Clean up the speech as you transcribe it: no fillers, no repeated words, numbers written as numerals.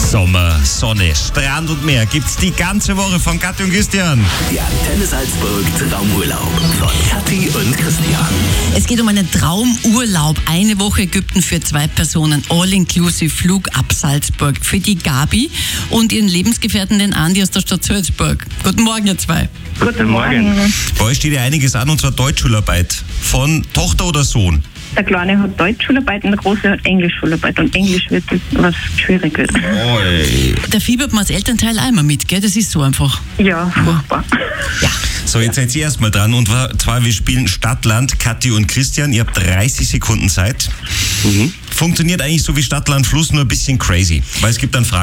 Sommer, Sonne, Strand und Meer gibt's die ganze Woche von Kathi und Christian. Die Antenne Salzburg Traumurlaub von Kathi und Christian. Es geht um einen Traumurlaub. Eine Woche Ägypten für 2 Personen. All-inclusive Flug ab Salzburg. Für die Gabi und ihren Lebensgefährten, den Andi aus der Stadt Salzburg. Guten Morgen, ihr zwei. Guten Morgen. Bei euch steht ja einiges an, und zwar Deutschschularbeit. Von Tochter oder Sohn? Der Kleine hat Deutschschularbeit und der Große hat Englischschularbeit. Und Englisch wird jetzt was schwierig wird. Da fiebert man als Elternteil einmal mit, gell? Das ist so einfach. Ja, furchtbar. Ja. So, jetzt seid ihr erstmal dran. Und zwar, wir spielen Stadt-Land, Kathi und Christian. Ihr habt 30 Sekunden Zeit. Funktioniert eigentlich so wie Stadt, Land, Fluss, nur ein bisschen crazy. Weil es gibt dann Fragen.